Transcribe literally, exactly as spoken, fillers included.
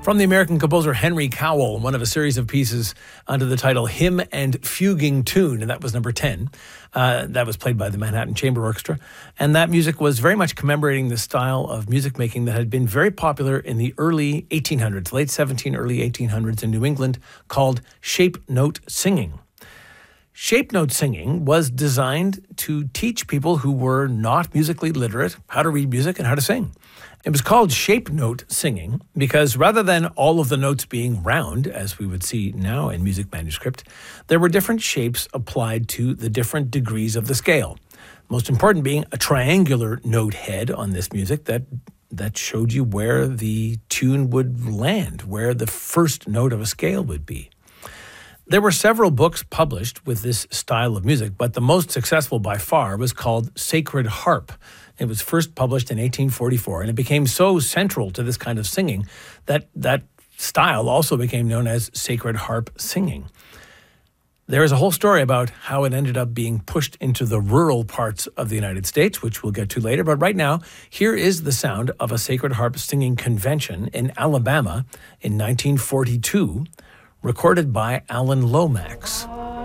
From the American composer Henry Cowell, one of a series of pieces under the title Hymn and Fuguing Tune, and that was number ten. Uh, that was played by the Manhattan Chamber Orchestra. And that music was very much commemorating the style of music making that had been very popular in the early eighteen hundreds, late seventeen, early eighteen hundreds in New England, called shape note singing. Shape note singing was designed to teach people who were not musically literate how to read music and how to sing. It was called shape note singing because rather than all of the notes being round, as we would see now in music manuscript, there were different shapes applied to the different degrees of the scale. Most important being a triangular note head on this music that that showed you where the tune would land, where the first note of a scale would be. There were several books published with this style of music, but the most successful by far was called Sacred Harp. It was first published in eighteen forty-four, and it became so central to this kind of singing that that style also became known as sacred harp singing. There is a whole story about how it ended up being pushed into the rural parts of the United States, which we'll get to later. But right now, here is the sound of a sacred harp singing convention in Alabama in nineteen forty-two, recorded by Alan Lomax.